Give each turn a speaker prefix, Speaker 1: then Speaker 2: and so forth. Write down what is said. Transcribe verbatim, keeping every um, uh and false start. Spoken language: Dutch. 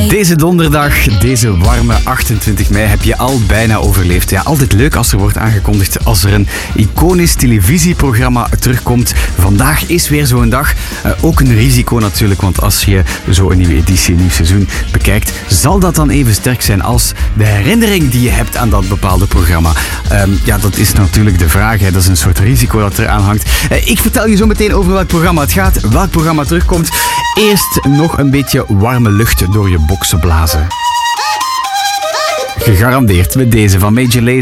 Speaker 1: Deze donderdag, deze warme achtentwintig mei, heb je al bijna overleefd. Ja, altijd leuk als er wordt aangekondigd als er een iconisch televisieprogramma terugkomt. Vandaag is weer zo'n dag. Uh, ook een risico natuurlijk, want als je zo een nieuwe editie, een nieuw seizoen bekijkt, zal dat dan even sterk zijn als de herinnering die je hebt aan dat bepaalde programma. Um, ja, dat is natuurlijk de vraag. Hè. Dat is een soort risico dat eraan hangt. Uh, ik vertel je zo meteen over welk programma het gaat, welk programma terugkomt. Eerst nog een beetje warme lucht door je boksen blazen. Gegarandeerd met deze van Major Lazer.